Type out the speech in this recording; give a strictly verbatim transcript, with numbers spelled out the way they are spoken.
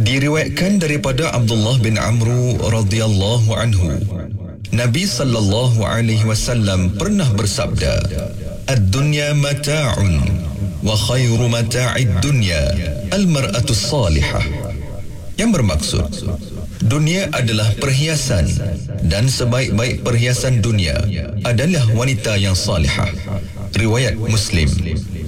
Diriwayatkan daripada Abdullah bin Amru radhiyallahu anhu, Nabi sallallahu alaihi wasallam pernah bersabda, "Ad-dunya mata'un wa khairu mata'id dunya al-mar'atu salihah." Yang bermaksud, dunia adalah perhiasan dan sebaik-baik perhiasan dunia adalah wanita yang salihah. Riwayat Muslim.